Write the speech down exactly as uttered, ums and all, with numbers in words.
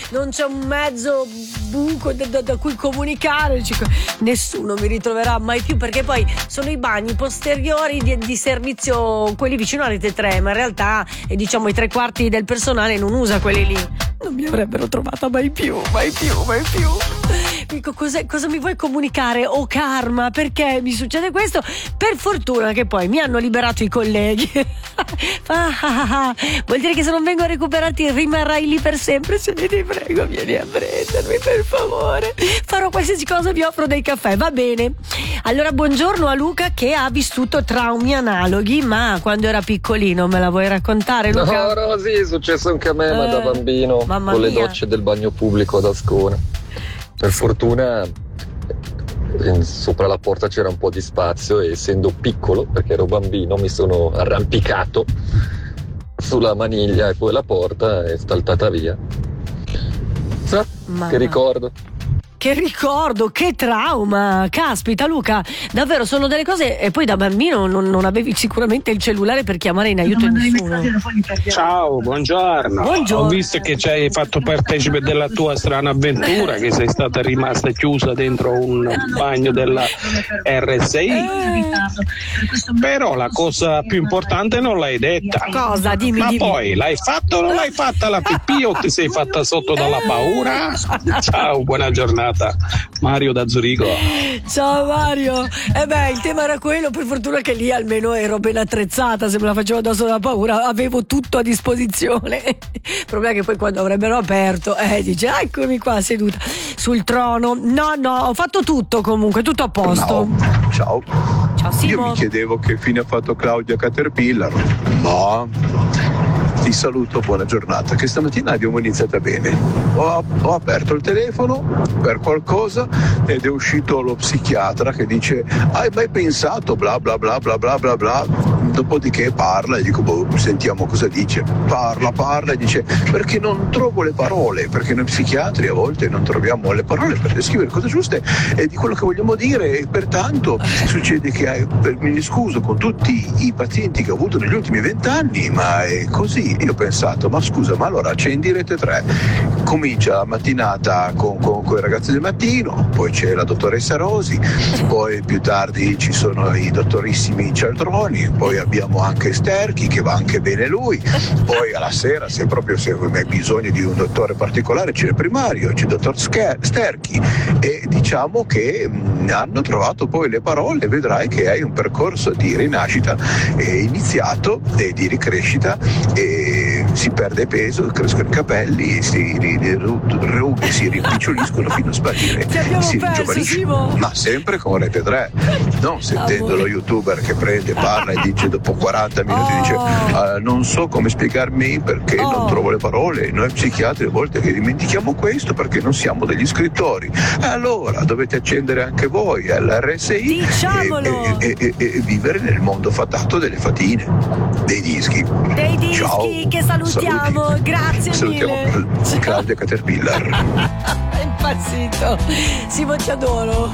non c'è un mezzo buco da, da, da cui comunicare, nessuno mi ritroverà mai più, perché poi sono i bagni posteriori di, di servizio, quelli vicino a Rete tre, ma in realtà eh, diciamo i tre quarti del personale non usa quelli lì. Non mi avrebbero trovata mai più, mai più, mai più. Dico, cosa, cosa mi vuoi comunicare? Oh karma, perché mi succede questo? Per fortuna che poi mi hanno liberato i colleghi. Ah, vuol dire che se non vengo recuperati rimarrai lì per sempre. Se ti prego, vieni a prendermi per favore. Farò qualsiasi cosa, vi offro dei caffè, va bene. Allora buongiorno a Luca che ha vissuto traumi analoghi, ma quando era piccolino, me la vuoi raccontare, Luca? No, no, sì, è successo anche a me, eh, ma da bambino, mamma con le mia. docce del bagno pubblico ad Ascona. Per fortuna in, sopra la porta c'era un po' di spazio e essendo piccolo, perché ero bambino, mi sono arrampicato sulla maniglia e poi la porta è saltata via. So, che ricordo. Che ricordo, che trauma, caspita Luca, davvero sono delle cose. E poi da bambino non, non avevi sicuramente il cellulare per chiamare in aiuto nessuno. Ciao, buongiorno. Buongiorno. Ho visto che ci hai fatto partecipe della tua strana avventura, che sei stata rimasta chiusa dentro un bagno della R S I. Eh. Però la cosa più importante non l'hai detta. Cosa? Dimmi, Ma dimmi. poi l'hai fatto o non l'hai fatta la pipì o ti sei fatta sotto dalla paura? Ciao, buona giornata. Mario da Zurigo. Ciao Mario. Eh beh, il tema era quello, per fortuna che lì almeno ero ben attrezzata, se me la facevo da sola paura, avevo tutto a disposizione. Il problema è che poi quando avrebbero aperto, eh, dice, eccomi qua seduta sul trono. No, no, ho fatto tutto comunque, tutto a posto. No. Ciao. Ciao Simo. Io mi chiedevo che fine ha fatto Claudia Caterpillar. No. Ti saluto, buona giornata, che stamattina abbiamo iniziata bene. Ho, ho aperto il telefono per qualcosa ed è uscito lo psichiatra che dice hai mai pensato bla bla bla bla bla bla bla. Dopodiché parla e dico boh, sentiamo cosa dice. Parla, parla e dice perché non trovo le parole, perché noi psichiatri a volte non troviamo le parole per descrivere cose giuste e di quello che vogliamo dire, e pertanto succede che mi scuso con tutti i pazienti che ho avuto negli ultimi vent'anni, ma è così. Io ho pensato, ma scusa, ma allora c'è in Rete tre, comincia la mattinata con, con, con i ragazzi del mattino, poi c'è la dottoressa Rosi, poi più tardi ci sono i dottorissimi cialtroni, poi abbiamo anche Sterchi che va anche bene lui, poi alla sera se proprio se hai bisogno di un dottore particolare c'è il primario, c'è il dottor Sterchi, e diciamo che mh, hanno trovato poi le parole, vedrai che hai un percorso di rinascita è iniziato e di ricrescita, e si perde peso, crescono i capelli, si, le rughe si rimpiccioliscono fino a sparire, si ringiovanisce, ma sempre con Rete tre, non sentendo lo youtuber che prende, parla e dice dopo quaranta minuti oh. dice uh, non so come spiegarmi perché oh. non trovo le parole. Noi psichiatri a volte che dimentichiamo questo perché non siamo degli scrittori, allora dovete accendere anche voi all'R S I e, e, e, e vivere nel mondo fatato delle fatine, dei dischi. Dei dischi. Ciao. Che salutiamo, Saluti. Grazie Salutiamo mille. Claudia Caterpillar. È impazzito. Simo, ti adoro.